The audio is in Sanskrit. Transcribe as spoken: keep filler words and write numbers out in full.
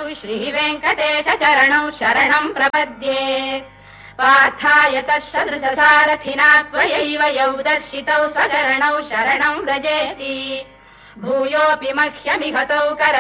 श्रीवेङ्कटेश चरणौ शरणम् प्रपद्ये पार्थाय तत्सदृशसारथिना त्वयैव यौ दर्शितौ स्वचरणौ शरणम् व्रजेति भूयोऽपि मह्यमिहतौ कर